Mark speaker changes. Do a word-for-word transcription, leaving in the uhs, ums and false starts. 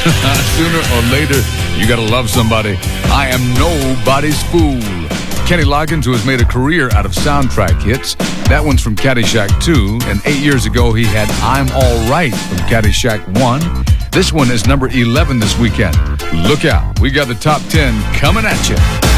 Speaker 1: Sooner or later, you gotta love somebody. I am nobody's fool. Kenny Loggins, who has made a career out of soundtrack hits. That one's from Caddyshack two, and eight years ago he had I'm All Right from Caddyshack one. This one is number eleven this weekend. Look out, we got the top ten coming at you.